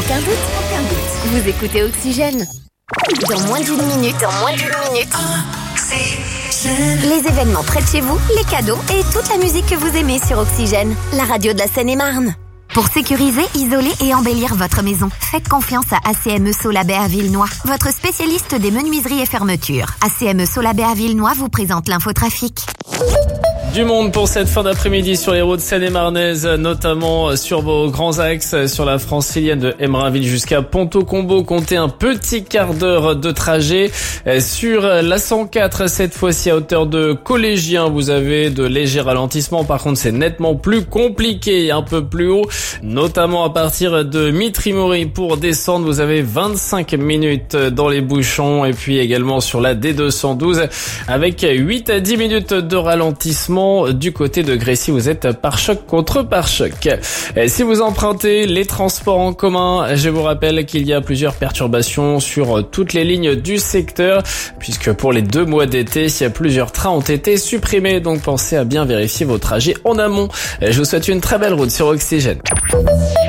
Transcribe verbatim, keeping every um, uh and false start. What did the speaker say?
Aucun doute, aucun doute. Vous écoutez Oxygène. Dans moins d'une minute, dans moins d'une minute. Les événements près de chez vous, les cadeaux et toute la musique que vous aimez sur Oxygène, la radio de la Seine-et-Marne. Pour sécuriser, isoler et embellir votre maison, faites confiance à A C M E Solabé à Villenoix, votre spécialiste des menuiseries et fermetures. A C M E Solabé à Villenoix vous présente l'infotrafic. Du monde pour cette fin d'après-midi sur les routes seine-et-marnaises, notamment sur vos grands axes, sur la francilienne de Emerainville jusqu'à Ponto-Combo. Comptez un petit quart d'heure de trajet. Sur la cent quatre, cette fois-ci à hauteur de Collégien, vous avez de légers ralentissements. Par contre, c'est nettement plus compliqué un peu plus haut, notamment à partir de Mitry-Mory. Pour descendre, vous avez vingt-cinq minutes dans les bouchons. Et puis également sur la D deux cent douze, avec huit à dix minutes de ralentissement. Du côté de Grécy, vous êtes pare-choc contre pare-choc. Si vous empruntez les transports en commun, je vous rappelle qu'il y a plusieurs perturbations sur toutes les lignes du secteur, puisque pour les deux mois d'été, plusieurs trains ont été supprimés. Donc pensez à bien vérifier vos trajets en amont. Je vous souhaite une très belle route sur Oxygène.